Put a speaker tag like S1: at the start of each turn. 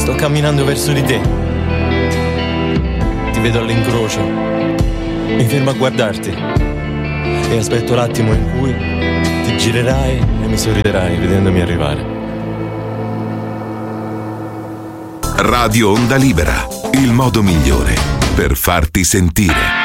S1: Sto camminando verso di te. Ti vedo all'incrocio. Mi fermo a guardarti e aspetto l'attimo in cui ti girerai e mi sorriderai vedendomi arrivare.
S2: Radio Onda Libera, il modo migliore per farti sentire.